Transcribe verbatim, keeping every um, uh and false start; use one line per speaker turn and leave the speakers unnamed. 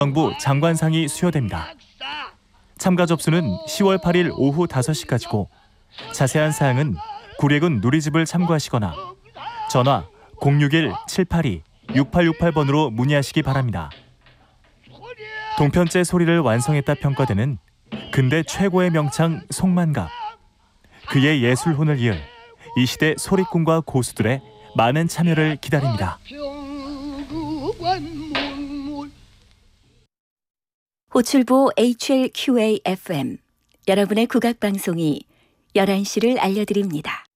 정부 장관상이 수여됩니다. 참가 접수는 시월 팔일 오후 다섯 시까지고 자세한 사항은 구례군 누리집을 참고하시거나 전화 공육일 칠팔이 육팔육팔 번으로 문의하시기 바랍니다. 동편제 소리를 완성했다 평가되는 근대 최고의 명창 송만갑. 그의 예술혼을 이을 이 시대 소리꾼과 고수들의 많은 참여를 기다립니다.
호출보 에이치엘큐에이에프엠 여러분의 국악방송이 열한 시를 알려드립니다.